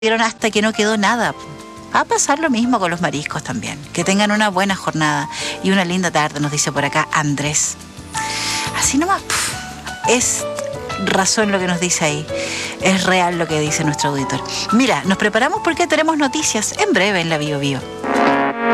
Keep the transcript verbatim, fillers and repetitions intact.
Vieron hasta que no quedó nada. Va a pasar lo mismo con los mariscos también. Que tengan una buena jornada y una linda tarde, nos dice por acá Andrés. Así nomás, puf, es razón lo que nos dice ahí. Es real lo que dice nuestro auditor. Mira, nos preparamos porque tenemos noticias en breve en la Bio Bio.